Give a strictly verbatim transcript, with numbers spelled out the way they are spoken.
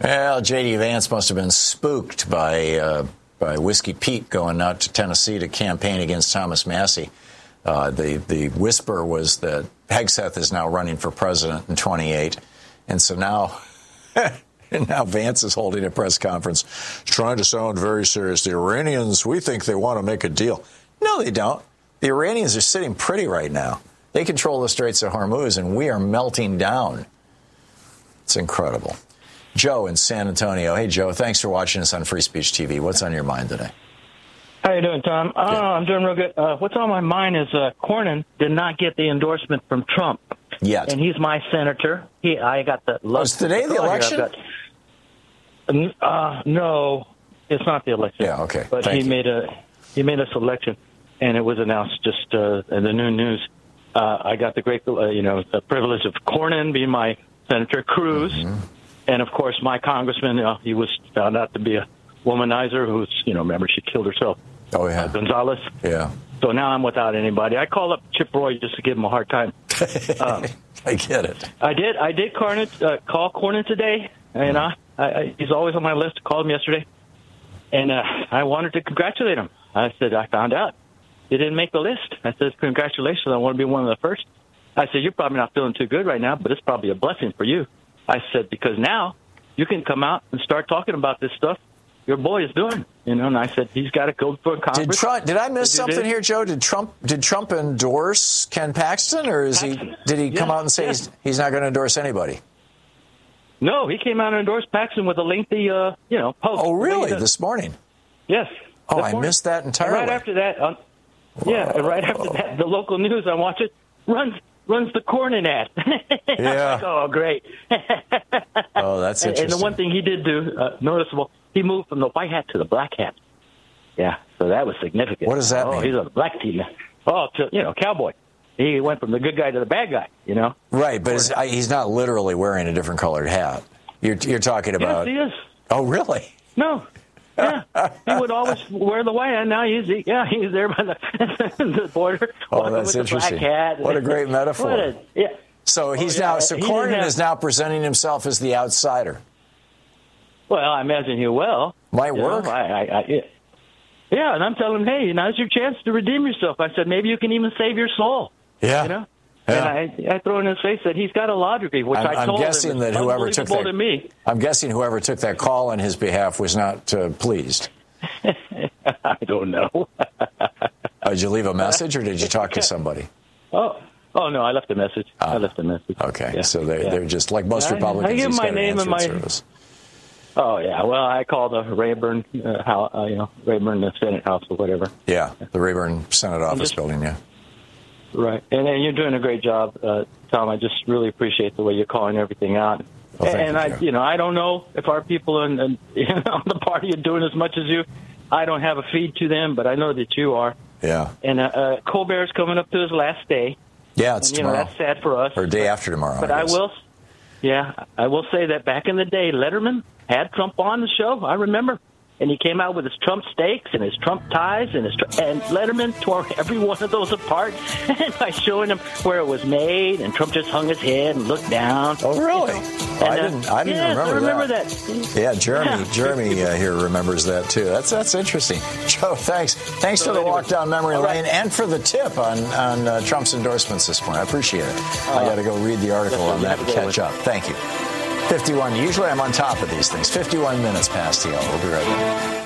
Well, J D. Vance must have been spooked by uh, by Whiskey Pete going out to Tennessee to campaign against Thomas Massie. Uh, the the whisper was that Hegseth is now running for president in twenty-eight, and so now. And now Vance is holding a press conference trying to sound very serious. The Iranians, we think they want to make a deal. No, they don't. The Iranians are sitting pretty right now. They control the Straits of Hormuz, and we are melting down. It's incredible. Joe in San Antonio. Hey, Joe, thanks for watching us on Free Speech T V. What's on your mind today? How you doing, Tom? Oh, I'm doing real good. Uh, what's on my mind is uh, Cornyn did not get the endorsement from Trump. Yet. And he's my senator. He, I got the... Was oh, today the election? Got, uh, no, it's not the election. Yeah, okay. But Thank he you. made a he made a selection, and it was announced just uh, in the noon news. Uh, I got the great, uh, you know, the privilege of Cornyn being my senator, Cruz, mm-hmm. and of course my congressman. Uh, he was found out to be a womanizer who's, you know, remember she killed herself. Oh yeah, uh, Gonzalez. Yeah. So now I'm without anybody. I call up Chip Roy just to give him a hard time. Um, I get it. I did. I did Cornyn, uh, call Cornyn today, and I, I, he's always on my list. Called him yesterday, and uh, I wanted to congratulate him. I said, I found out you didn't make the list. I said, congratulations. I want to be one of the first. I said, you're probably not feeling too good right now, but it's probably a blessing for you. I said, because now you can come out and start talking about this stuff your boy is doing, you know. And I said, he's got to go for Congress. Did, Trump, did I miss did something here, Joe? Did Trump did Trump endorse Ken Paxton, or is Paxton. he did he yeah, come out and say yeah. he's, he's not going to endorse anybody? No, he came out and endorsed Paxton with a lengthy, uh, you know, post. Oh, really? This morning? Yes. Oh, this I morning. missed that entirely. And right after that, uh, yeah, and right after that, the local news, I watch it, runs runs the Cornyn ad. Yeah. Like, oh, great. Oh, that's and, interesting. and the one thing he did do, uh, noticeable, he moved from the white hat to the black hat. Yeah, so that was significant. What does that oh, mean? He's a black team. Oh, to, you know, cowboy. He went from the good guy to the bad guy, you know? Right, but is, I, he's not literally wearing a different colored hat. You're, you're talking about... Yes, he is. Oh, really? No. Yeah, he would always wear the white hat. Now he's he, yeah he's there by the, the border. Oh, that's with interesting. The black hat. What a great metaphor. What a, yeah. So he's oh, yeah. now. So he Cornyn have, is now presenting himself as the outsider. Well, I imagine he will. Might you work. Know, I, I, I, yeah. yeah, and I'm telling him, hey, now's your chance to redeem yourself. I said, maybe you can even save your soul. Yeah. You know. Yeah. And I, I throw in his face that he's got a law degree, which I'm, I told I'm guessing him that whoever took that. To me. I'm guessing whoever took that call on his behalf was not uh, pleased. I don't know. Oh, did you leave a message, or did you talk to somebody? Oh, oh no, I left a message. Uh, I left a message. Okay, yeah. so they're, yeah. they're just like most I, Republicans. I give he's my got an name and my service. Oh yeah, well I called the Rayburn, uh, how, uh, you know, Rayburn the Senate House or whatever. Yeah, the Rayburn Senate Office just, building. Yeah. Right, and, and you're doing a great job, uh, Tom. I just really appreciate the way you're calling everything out. Well, thank and you, I, Joe. you know, I don't know if our people in, in you know, the party are doing as much as you. I don't have a feed to them, but I know that you are. Yeah. And uh, uh, Colbert's coming up to his last day. Yeah, it's and, you tomorrow. know, that's sad for us. Or day but, after tomorrow. But I, I will, yeah, I will say that back in the day, Letterman had Trump on the show. I remember. And he came out with his Trump steaks and his Trump ties, and his and Letterman tore every one of those apart by showing him where it was made. And Trump just hung his head and looked down. Oh, really? You know? Oh, and, I uh, didn't. I didn't yes, remember, I remember that. that. Yeah, Jeremy. Yeah. Jeremy uh, here remembers that too. That's that's interesting. Joe, thanks. Thanks So for the anyway, walk down memory right. lane and for the tip on on uh, Trump's endorsements this morning. I appreciate it. Uh, I got to go read the article on that and catch up. Thank you. fifty-one. Usually I'm on top of these things. fifty-one minutes past the hour. We'll be right back.